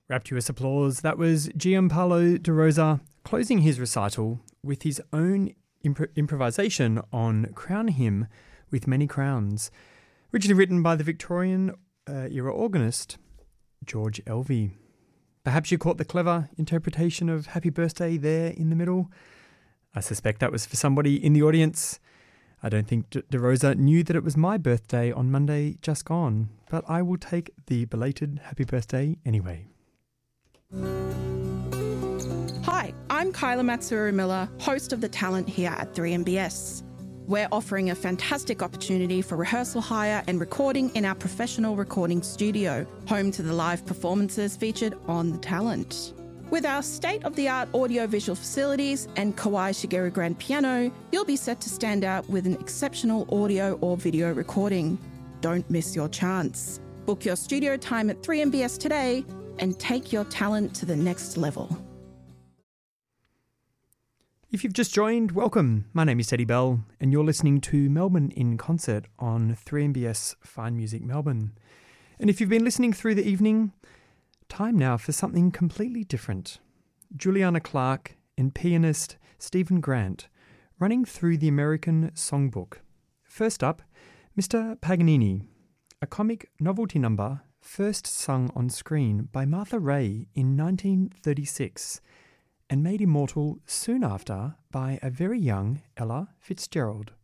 Rapturous applause. That was Gianpaolo De Rosa closing his recital with his own improvisation on Crown Him with Many Crowns, originally written by the Victorian era organist George Elvey. Perhaps you caught the clever interpretation of Happy Birthday there in the middle. I suspect that was for somebody in the audience. I don't think De Rosa knew that it was my birthday on Monday just gone, but I will take the belated happy birthday anyway. Hi, I'm Kyla Matsuru-Miller, host of The Talent here at 3MBS. We're offering a fantastic opportunity for rehearsal hire and recording in our professional recording studio, home to the live performances featured on The Talent. With our state-of-the-art audio-visual facilities and Kawai Shigeru grand piano, you'll be set to stand out with an exceptional audio or video recording. Don't miss your chance. Book your studio time at 3MBS today and take your talent to the next level. If you've just joined, welcome. My name is Teddy Bell, and you're listening to Melbourne in Concert on 3MBS Fine Music Melbourne. And if you've been listening through the evening, time now for something completely different. Juliana Clarke and pianist Stephen Grant running through the American Songbook. First up, Mr. Paganini, a comic novelty number first sung on screen by Martha Raye in 1936 and made immortal soon after by a very young Ella Fitzgerald.